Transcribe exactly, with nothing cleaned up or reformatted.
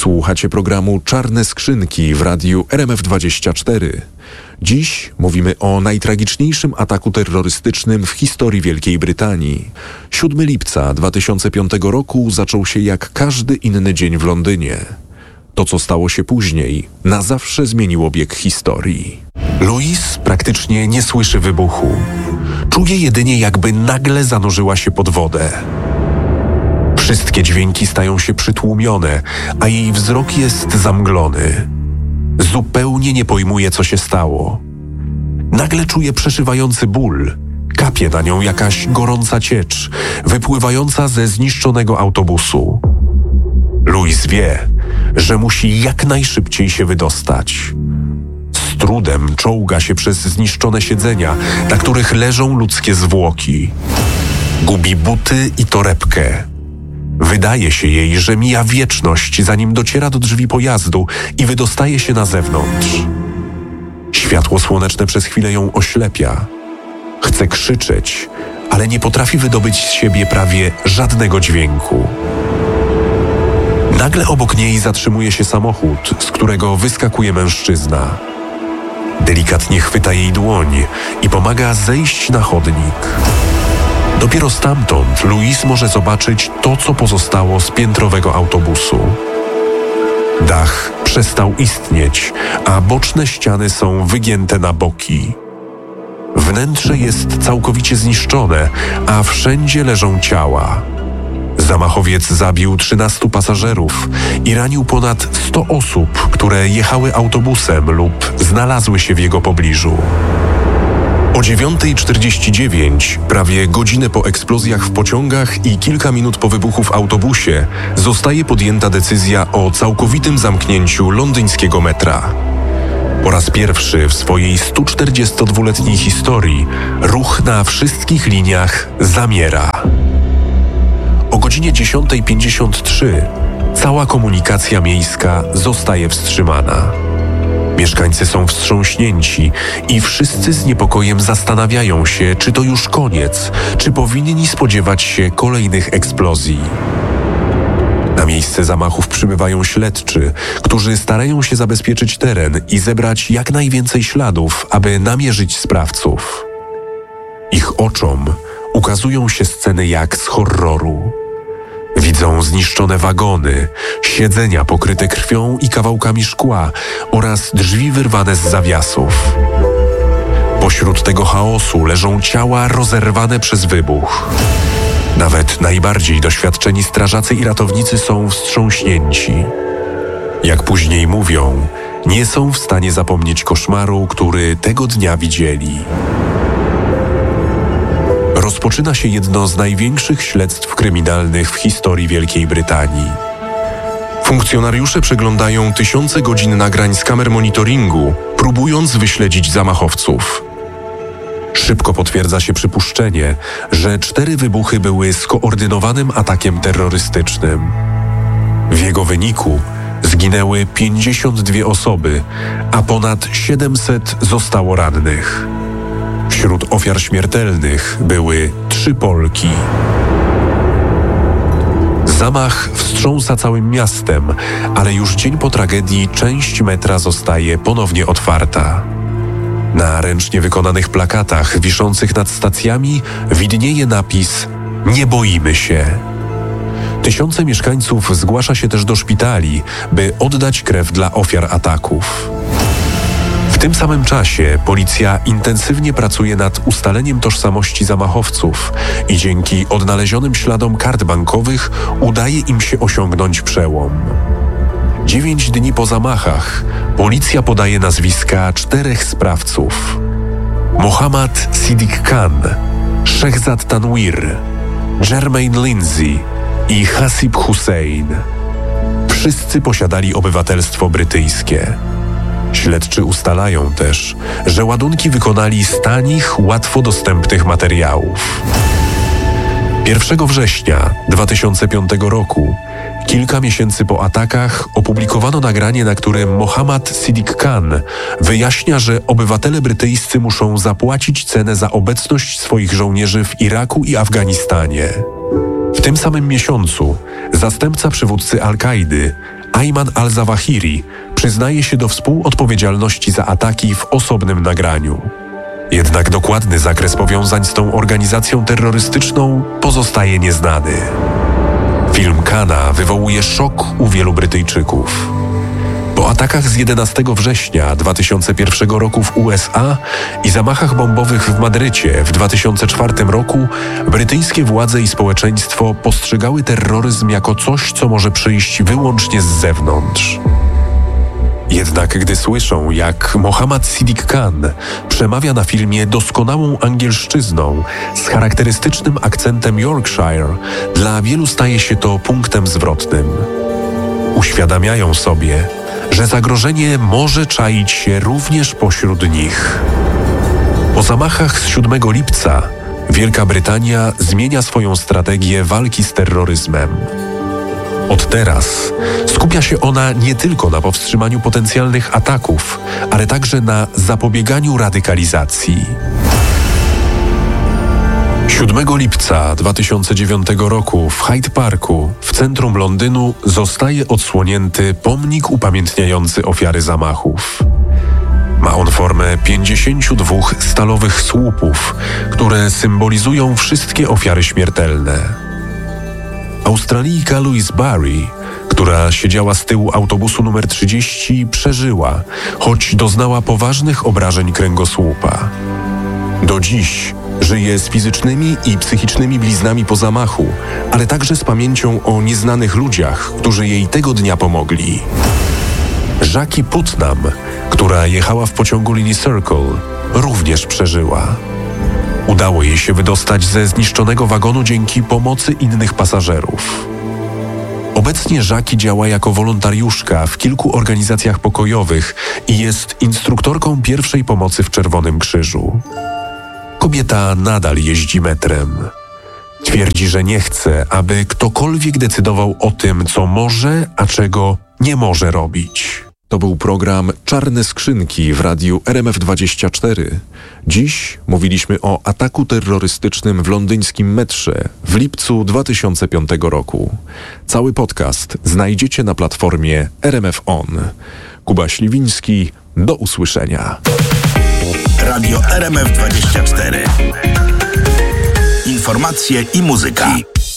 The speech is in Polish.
Słuchacie programu Czarne Skrzynki w radiu R M F dwadzieścia cztery. Dziś mówimy o najtragiczniejszym ataku terrorystycznym w historii Wielkiej Brytanii. siódmego lipca dwa tysiące piątego roku zaczął się jak każdy inny dzień w Londynie. To, co stało się później, na zawsze zmieniło bieg historii. Louise praktycznie nie słyszy wybuchu. Czuje jedynie, jakby nagle zanurzyła się pod wodę. Wszystkie dźwięki stają się przytłumione, a jej wzrok jest zamglony. Zupełnie nie pojmuje, co się stało. Nagle czuje przeszywający ból. Kapie na nią jakaś gorąca ciecz, wypływająca ze zniszczonego autobusu. Louise wie, że musi jak najszybciej się wydostać. Z trudem czołga się przez zniszczone siedzenia, na których leżą ludzkie zwłoki. Gubi buty i torebkę. Wydaje się jej, że mija wieczność, zanim dociera do drzwi pojazdu i wydostaje się na zewnątrz. Światło słoneczne przez chwilę ją oślepia. Chce krzyczeć, ale nie potrafi wydobyć z siebie prawie żadnego dźwięku. Nagle obok niej zatrzymuje się samochód, z którego wyskakuje mężczyzna. Delikatnie chwyta jej dłoń i pomaga zejść na chodnik. Dopiero stamtąd Louise może zobaczyć to, co pozostało z piętrowego autobusu. Dach przestał istnieć, a boczne ściany są wygięte na boki. Wnętrze jest całkowicie zniszczone, a wszędzie leżą ciała. Zamachowiec zabił trzynastu pasażerów i ranił ponad sto osób, które jechały autobusem lub znalazły się w jego pobliżu. O dziewiąta czterdzieści dziewięć, prawie godzinę po eksplozjach w pociągach i kilka minut po wybuchu w autobusie, zostaje podjęta decyzja o całkowitym zamknięciu londyńskiego metra. Po raz pierwszy w swojej stu czterdziestodwuletniej historii ruch na wszystkich liniach zamiera. O godzinie dziesiąta pięćdziesiąt trzy cała komunikacja miejska zostaje wstrzymana. Mieszkańcy są wstrząśnięci i wszyscy z niepokojem zastanawiają się, czy to już koniec, czy powinni spodziewać się kolejnych eksplozji. Na miejsce zamachów przybywają śledczy, którzy starają się zabezpieczyć teren i zebrać jak najwięcej śladów, aby namierzyć sprawców. Ich oczom ukazują się sceny jak z horroru. Widzą zniszczone wagony, siedzenia pokryte krwią i kawałkami szkła oraz drzwi wyrwane z zawiasów. Pośród tego chaosu leżą ciała rozerwane przez wybuch. Nawet najbardziej doświadczeni strażacy i ratownicy są wstrząśnięci. Jak później mówią, nie są w stanie zapomnieć koszmaru, który tego dnia widzieli. Rozpoczyna się jedno z największych śledztw kryminalnych w historii Wielkiej Brytanii. Funkcjonariusze przeglądają tysiące godzin nagrań z kamer monitoringu, próbując wyśledzić zamachowców. Szybko potwierdza się przypuszczenie, że cztery wybuchy były skoordynowanym atakiem terrorystycznym. W jego wyniku zginęły pięćdziesiąt dwie osoby, a ponad siedemset zostało rannych. Wśród ofiar śmiertelnych były trzy Polki. Zamach wstrząsa całym miastem, ale już dzień po tragedii część metra zostaje ponownie otwarta. Na ręcznie wykonanych plakatach wiszących nad stacjami widnieje napis „Nie boimy się”. Tysiące mieszkańców zgłasza się też do szpitali, by oddać krew dla ofiar ataków. W tym samym czasie policja intensywnie pracuje nad ustaleniem tożsamości zamachowców i dzięki odnalezionym śladom kart bankowych udaje im się osiągnąć przełom. Dziewięć dni po zamachach policja podaje nazwiska czterech sprawców: Mohammad Siddiq Khan, Shehzad Tanwir, Jermaine Lindsay i Hasib Hussein. Wszyscy posiadali obywatelstwo brytyjskie. Śledczy ustalają też, że ładunki wykonali z tanich, łatwo dostępnych materiałów. pierwszego września dwa tysiące piątego roku, kilka miesięcy po atakach, opublikowano nagranie, na którym Mohammad Siddiq Khan wyjaśnia, że obywatele brytyjscy muszą zapłacić cenę za obecność swoich żołnierzy w Iraku i Afganistanie. W tym samym miesiącu zastępca przywódcy Al-Kaidy, Ayman al-Zawahiri przyznaje się do współodpowiedzialności za ataki w osobnym nagraniu. Jednak dokładny zakres powiązań z tą organizacją terrorystyczną pozostaje nieznany. Film Kana wywołuje szok u wielu Brytyjczyków. Po atakach z jedenastego września dwa tysiące pierwszego roku w U S A i zamachach bombowych w Madrycie w dwa tysiące czwartym roku brytyjskie władze i społeczeństwo postrzegały terroryzm jako coś, co może przyjść wyłącznie z zewnątrz. Jednak gdy słyszą, jak Mohammad Siddiq Khan przemawia na filmie doskonałą angielszczyzną z charakterystycznym akcentem Yorkshire, dla wielu staje się to punktem zwrotnym. Uświadamiają sobie, że zagrożenie może czaić się również pośród nich. Po zamachach z siódmego lipca Wielka Brytania zmienia swoją strategię walki z terroryzmem. Od teraz skupia się ona nie tylko na powstrzymaniu potencjalnych ataków, ale także na zapobieganiu radykalizacji. siódmego lipca dwa tysiące dziewiątego roku w Hyde Parku w centrum Londynu zostaje odsłonięty pomnik upamiętniający ofiary zamachów. Ma on formę pięćdziesięciu dwóch stalowych słupów, które symbolizują wszystkie ofiary śmiertelne. Australijka Louise Barry, która siedziała z tyłu autobusu numer trzydzieści, przeżyła, choć doznała poważnych obrażeń kręgosłupa. Do dziś żyje z fizycznymi i psychicznymi bliznami po zamachu, ale także z pamięcią o nieznanych ludziach, którzy jej tego dnia pomogli. Jackie Putnam, która jechała w pociągu linii Circle, również przeżyła. Udało jej się wydostać ze zniszczonego wagonu dzięki pomocy innych pasażerów. Obecnie Jackie działa jako wolontariuszka w kilku organizacjach pokojowych i jest instruktorką pierwszej pomocy w Czerwonym Krzyżu. Kobieta nadal jeździ metrem. Twierdzi, że nie chce, aby ktokolwiek decydował o tym, co może, a czego nie może robić. To był program Czarne Skrzynki w radiu R M F dwadzieścia cztery. Dziś mówiliśmy o ataku terrorystycznym w londyńskim metrze w lipcu dwa tysiące piątego roku. Cały podcast znajdziecie na platformie R M F On. Kuba Śliwiński, do usłyszenia. Radio R M F dwadzieścia cztery. Informacje i muzyka.